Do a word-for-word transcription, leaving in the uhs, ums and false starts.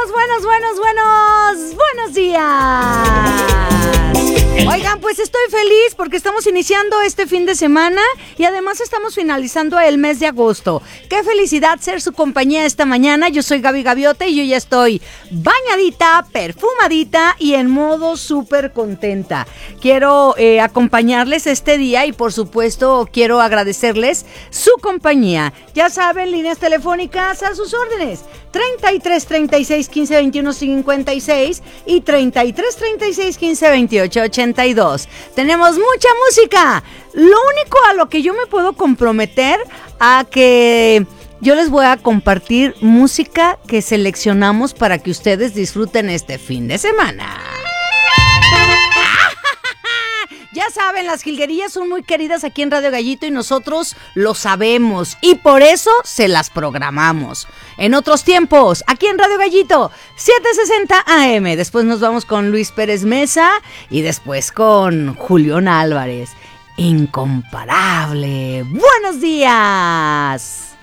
buenos, buenos, buenos, buenos, buenos días. Oigan, pues estoy feliz porque estamos iniciando este fin de semana y además estamos finalizando el mes de agosto. Qué felicidad ser su compañía esta mañana. Yo soy Gaby Gaviota y yo ya estoy bañadita, perfumadita y en modo súper contenta. Quiero eh, acompañarles este día y por supuesto quiero agradecerles su compañía. Ya saben, líneas telefónicas a sus órdenes. treinta y tres, treinta y seis, quince, veintiuno, cincuenta y seis y treinta y tres, treinta y seis, quince, veintiocho, ochenta y dos. Tenemos mucha música. Lo único a lo que yo me puedo comprometer a que yo les voy a compartir música que seleccionamos para que ustedes disfruten este fin de semana. Ya saben, las jilguerillas son muy queridas aquí en Radio Gallito y nosotros lo sabemos y por eso se las programamos. En otros tiempos, aquí en Radio Gallito, setecientos sesenta A M. Después nos vamos con Luis Pérez Mesa y después con Julián Álvarez. Incomparable. ¡Buenos días!